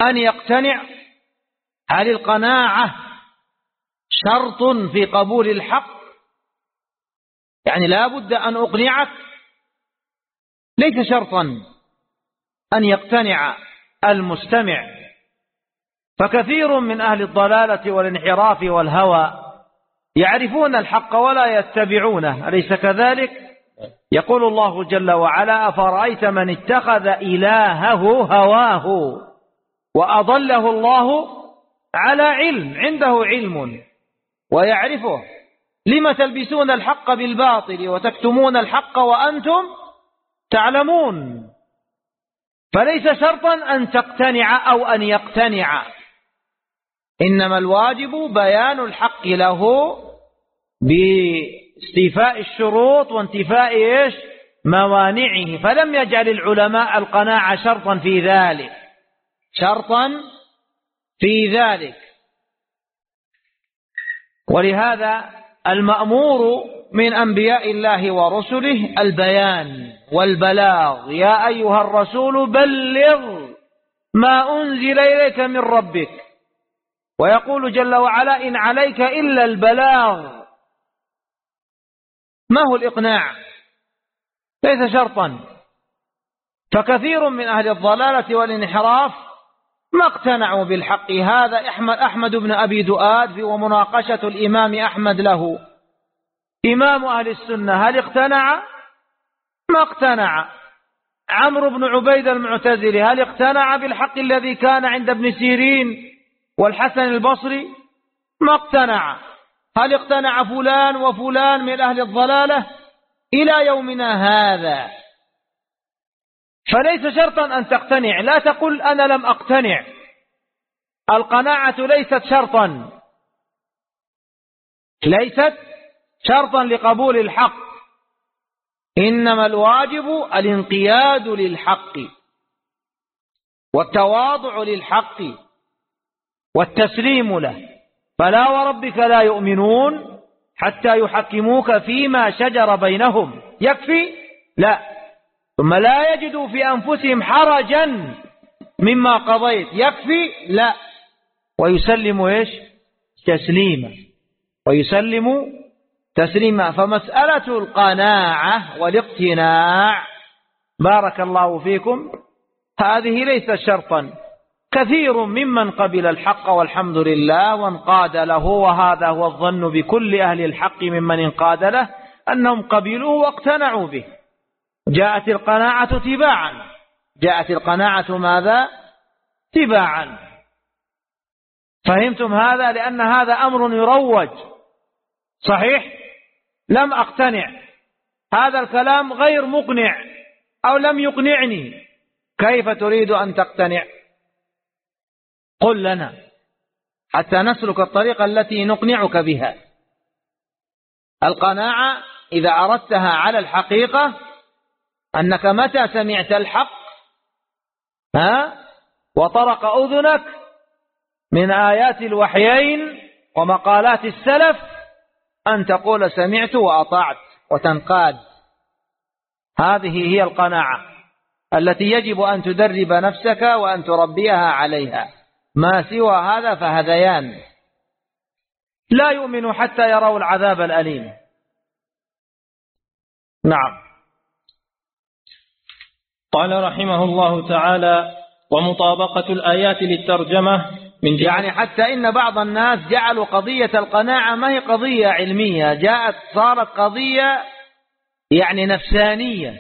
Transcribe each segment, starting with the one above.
أن يقتنع؟ هل القناعة شرط في قبول الحق؟ يعني لا بد أن أقنعك؟ ليس شرطا أن يقتنع المستمع، فكثير من أهل الضلالة والانحراف والهوى يعرفون الحق ولا يتبعونه، أليس كذلك؟ يقول الله جل وعلا: أفرأيت من اتخذ إلهه هواه وأضله الله على علم، عنده علم ويعرفه، لم تلبسون الحق بالباطل وتكتمون الحق وأنتم تعلمون. فليس شرطا أن تقتنع أو أن يقتنع، إنما الواجب بيان الحق له باستيفاء الشروط وانتفاء موانعه. فلم يجعل العلماء القناعة شرطا في ذلك، شرطا في ذلك. ولهذا المأمور من أنبياء الله ورسله البيان والبلاغ: يا أيها الرسول بلغ ما أنزل إليك من ربك. ويقول جل وعلا: إن عليك إلا البلاغ. ما هو الإقناع؟ ليس شرطا. فكثير من أهل الضلالة والانحراف ما اقتنعوا بالحق. هذا أحمد بن أبي دؤاد ومناقشة الإمام أحمد له، إمام أهل السنة، هل اقتنع؟ ما اقتنع. عمرو بن عبيد المعتزلي هل اقتنع بالحق الذي كان عند ابن سيرين والحسن البصري؟ ما اقتنع. هل اقتنع فلان وفلان من أهل الضلالة إلى يومنا هذا؟ فليس شرطا أن تقتنع. لا تقل أنا لم أقتنع. القناعة ليست شرطا، ليست شرطا لقبول الحق، إنما الواجب الانقياد للحق والتواضع للحق والتسليم له. فلا وربك لا يؤمنون حتى يحكموك فيما شجر بينهم. يكفي؟ لا. ثم لا يجدوا في أنفسهم حرجا مما قضيت. يكفي؟ لا. ويسلم تسليما، ويسلم تسليما. فمسألة القناعة والاقتناع بارك الله فيكم هذه ليست شرطا. كثير ممن قبل الحق والحمد لله وانقاد له، وهذا هو الظن بكل أهل الحق ممن انقاد له، أنهم قبلوه واقتنعوا به. جاءت القناعة تباعا. جاءت القناعة ماذا؟ تباعا. فهمتم هذا؟ لأن هذا أمر يروج. صحيح؟ لم أقتنع، هذا الكلام غير مقنع أو لم يقنعني. كيف تريد أن تقتنع؟ قل لنا حتى نسلك الطريقة التي نقنعك بها. القناعة إذا أردتها على الحقيقة أنك متى سمعت الحق وطرق أذنك من آيات الوحيين ومقالات السلف أن تقول سمعت وأطعت وتنقاد. هذه هي القناعة التي يجب أن تدرب نفسك وأن تربيها عليها. ما سوى هذا فهذيان، لا يؤمن حتى يروا العذاب الأليم. نعم. قال رحمه الله تعالى: ومطابقة الآيات للترجمة من يعني حتى إن بعض الناس جعلوا قضية القناعة ما هي قضية علمية، صارت قضية يعني نفسانية.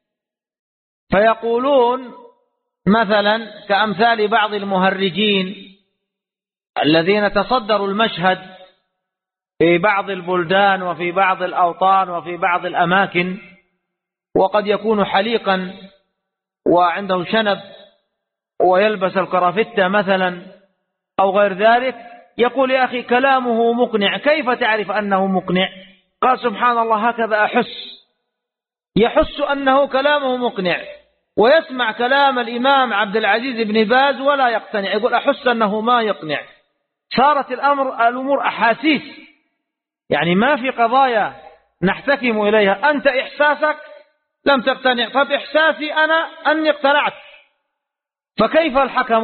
فيقولون مثلا كأمثال بعض المهرجين الذين تصدروا المشهد في بعض البلدان وفي بعض الأوطان وفي بعض الأماكن، وقد يكون حليقا وعنده شنب ويلبس الكرافتة مثلا أو غير ذلك، يقول يا أخي كلامه مقنع. كيف تعرف أنه مقنع؟ قال سبحان الله هكذا يحس أنه كلامه مقنع، ويسمع كلام الإمام عبد العزيز بن باز ولا يقتنع، يقول أحس أنه ما يقنع. صارت الأمور أحاسيس، يعني ما في قضايا نحتكم إليها. أنت إحساسك لم تقتنع، طب إحساسي أنا أني اقتنعت، فكيف الحكم